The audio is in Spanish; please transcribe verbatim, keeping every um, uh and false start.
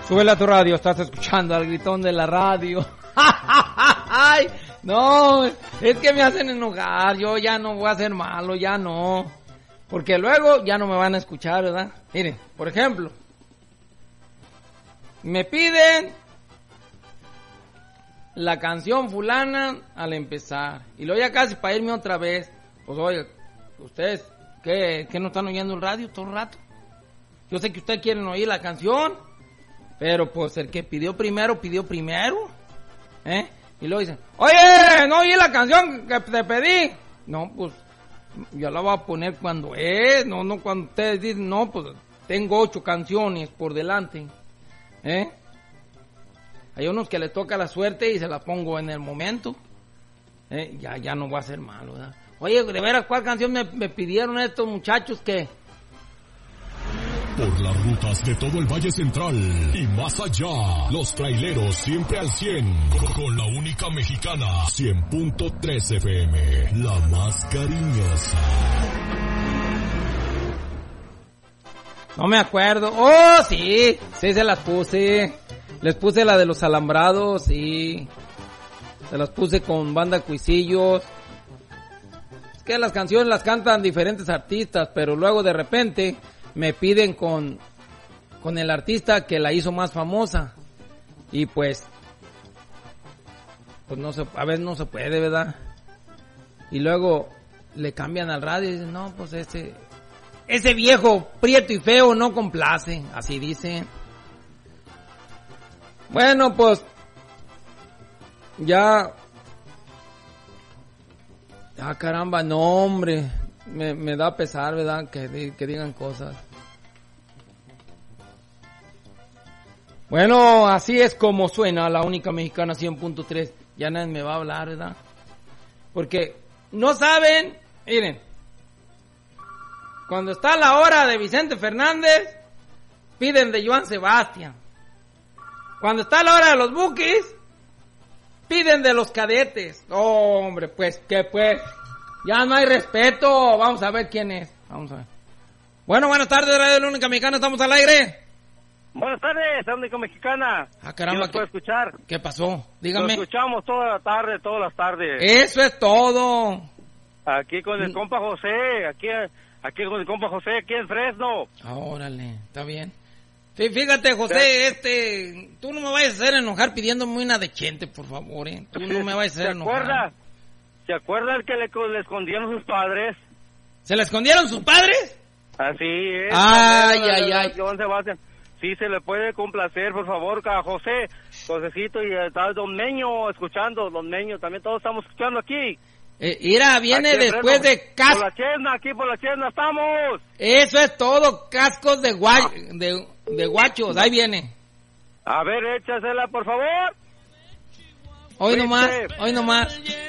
Súbele a tu radio, estás escuchando al gritón de la radio. Ay, no, es que me hacen enojar, yo ya no voy a ser malo, ya no. Porque luego ya no me van a escuchar, ¿verdad? Miren, por ejemplo, me piden la canción fulana al empezar. Y luego ya casi para irme otra vez. Pues oiga, ustedes, ¿qué, qué no están oyendo el radio todo el rato? Yo sé que ustedes quieren oír la canción, pero pues el que pidió primero, pidió primero. ¿Eh? Y luego dicen, oye, no oí la canción que te pedí. No, pues, ya la voy a poner cuando es, no, no cuando ustedes dicen, no, pues, tengo ocho canciones por delante. ¿Eh? Hay unos que les toca la suerte y se la pongo en el momento. ¿Eh? Ya, ya no voy a ser malo, ¿verdad? Oye, de veras, ¿cuál canción me, me pidieron estos muchachos que... Por las rutas de todo el Valle Central y más allá, los traileros siempre al cien, con, con la única mexicana, cien punto tres F M, la más cariñosa. No me acuerdo. Oh, sí, sí se las puse. Les puse la de los alambrados, sí. Se las puse con Banda Cuisillos. Es que las canciones las cantan diferentes artistas, pero luego de repente me piden con, con el artista que la hizo más famosa. Y pues, pues no se, a veces no se puede, ¿verdad? Y luego le cambian al radio y dicen, no, pues ese, ese viejo prieto y feo no complace, así dicen. Bueno, pues, ya, ah caramba, no hombre, me, me da pesar, ¿verdad? Que, que digan cosas. Bueno, así es como suena la única mexicana cien punto tres. Ya nadie me va a hablar, ¿verdad? Porque no saben, miren, cuando está la hora de Vicente Fernández, piden de Joan Sebastián. Cuando está la hora de los Bukis, piden de los Cadetes. Oh, hombre, pues, ¿qué pues? Ya no hay respeto. Vamos a ver quién es. Vamos a ver. Bueno, buenas tardes, Radio La Única Mexicana, estamos al aire. Buenas tardes, La Única Mexicana. Ah, caramba. ¿Quién nos puede escuchar? ¿Qué pasó? Dígame. Lo escuchamos toda la tarde, todas las tardes. Eso es todo. Aquí con el compa José, aquí, aquí con el compa José, aquí en Fresno. Ah, órale, está bien. Sí, fíjate, José, este, tú no me vayas a hacer enojar pidiéndome una de Chente, por favor, eh. Tú no me vayas a hacer enojar. ¿Se acuerda? ¿Se acuerda el que le, le escondieron sus padres? ¿Se le escondieron sus padres? Así es. Ay, ay, ay. Joan Sebastián. Sí, se le puede complacer, por favor, a José, Josecito, y está Don Meño escuchando, Don Meño, también todos estamos escuchando aquí. Eh, Ira, viene aquí después Fresno, de cascos. Por la Chesna, aquí por la Chesna estamos. Eso es todo, cascos de, gua... de, de guachos, ahí viene. A ver, échasela, por favor. Hoy nomás, hoy nomás.